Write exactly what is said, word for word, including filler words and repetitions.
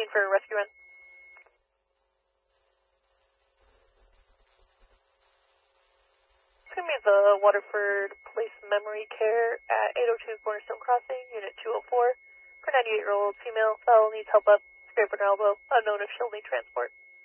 scene for a rescue run. It's going to be the Waterford Place Memory Care at eight oh two Cornerstone Crossing, Unit two oh four. For ninety-eight-year-old female, fellow needs help up, scrape an elbow, unknown if she'll need transport.